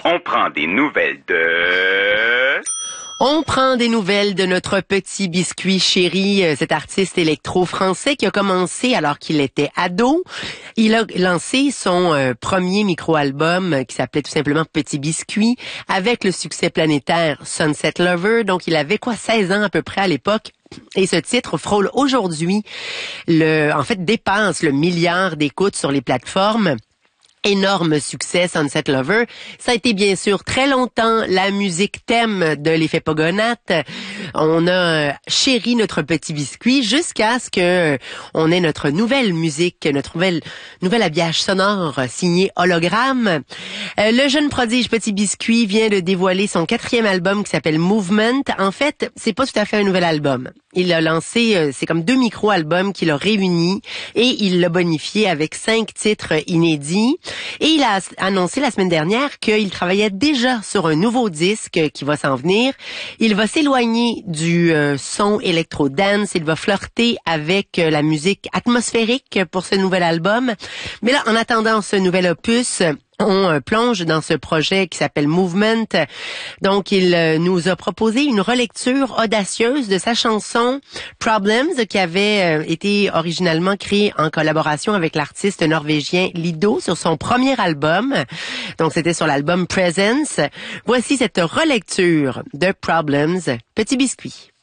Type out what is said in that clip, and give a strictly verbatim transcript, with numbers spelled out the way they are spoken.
On prend des nouvelles de... On prend des nouvelles de notre petit biscuit chéri, cet artiste électro-français qui a commencé alors qu'il était ado. Il a lancé son euh, premier micro-album qui s'appelait tout simplement Petit Biscuit avec le succès planétaire Sunset Lover. Donc il avait quoi, seize ans à peu près à l'époque. Et ce titre frôle aujourd'hui, le, en fait dépasse le milliard d'écoutes sur les plateformes. Énorme succès, Sunset Lover. Ça a été bien sûr très longtemps la musique thème de l'effet Pogonath. On a chéri notre petit biscuit jusqu'à ce que on ait notre nouvelle musique, notre nouvelle nouvel habillage sonore signé Hologramme. Euh, le jeune prodige Petit Biscuit vient de dévoiler son quatrième album qui s'appelle Movement. En fait, c'est pas tout à fait un nouvel album. Il a lancé, euh, c'est comme deux micro-albums qu'il a réunis et il l'a bonifié avec cinq titres inédits. Et il a annoncé la semaine dernière qu'il travaillait déjà sur un nouveau disque qui va s'en venir. Il va s'éloigner du euh, son électro-dance. Il va flirter avec euh, la musique atmosphérique pour ce nouvel album. Mais là, en attendant ce nouvel opus, on euh, plonge dans ce projet qui s'appelle Movement. Donc, il euh, nous a proposé une relecture audacieuse de sa chanson Problems, qui avait euh, été originalement créée en collaboration avec l'artiste norvégien Lido sur son premier album. Donc, c'était sur l'album Presence. Voici cette relecture de Problems, Petit Biscuit.